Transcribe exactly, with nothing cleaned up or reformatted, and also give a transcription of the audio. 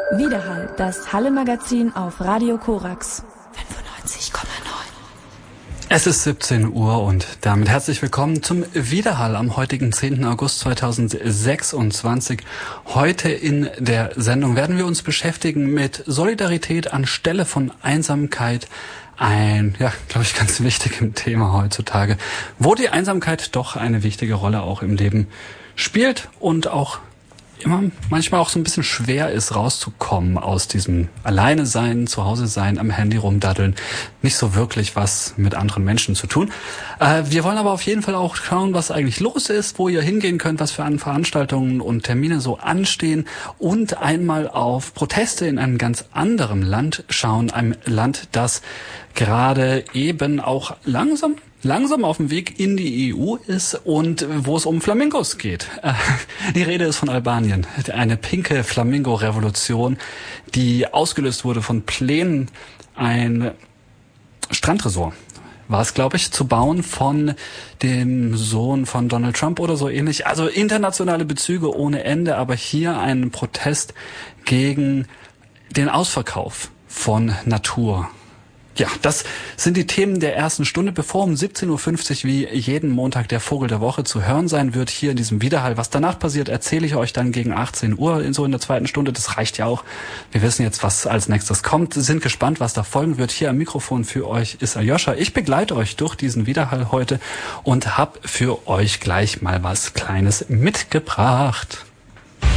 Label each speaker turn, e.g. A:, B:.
A: Widerhall, das Halle-Magazin auf Radio Korax fünfundneunzig Komma neun.
B: Es ist siebzehn Uhr und damit herzlich willkommen zum Widerhall am heutigen zehnten August zweitausendsechsundzwanzig. Heute in der Sendung werden wir uns beschäftigen mit Solidarität anstelle von Einsamkeit. Ein, ja, glaube ich, ganz wichtiges Thema heutzutage, wo die Einsamkeit doch eine wichtige Rolle auch im Leben spielt und auch immer manchmal auch so ein bisschen schwer ist, rauszukommen aus diesem Alleine sein, zu Hause sein, am Handy rumdaddeln, nicht so wirklich was mit anderen Menschen zu tun. Äh, wir wollen aber auf jeden Fall auch schauen, was eigentlich los ist, wo ihr hingehen könnt, was für Veranstaltungen und Termine so anstehen und einmal auf Proteste in einem ganz anderen Land schauen, einem Land, das gerade eben auch langsam langsam auf dem Weg in die E U ist und wo es um Flamingos geht. Die Rede ist von Albanien. Eine pinke Flamingo-Revolution, die ausgelöst wurde von Plänen, ein Strandresort war es, glaube ich, zu bauen von dem Sohn von Donald Trump oder so ähnlich. Also internationale Bezüge ohne Ende, aber hier ein Protest gegen den Ausverkauf von Natur. Ja, das sind die Themen der ersten Stunde, bevor um siebzehn Uhr fünfzig wie jeden Montag der Vogel der Woche zu hören sein wird, hier in diesem Widerhall. Was danach passiert, erzähle ich euch dann gegen achtzehn Uhr, in so in der zweiten Stunde. Das reicht ja auch. Wir wissen jetzt, was als nächstes kommt, sind gespannt, was da folgen wird. Hier am Mikrofon für euch ist Aljoscha. Ich begleite euch durch diesen Widerhall heute und habe für euch gleich mal was Kleines mitgebracht.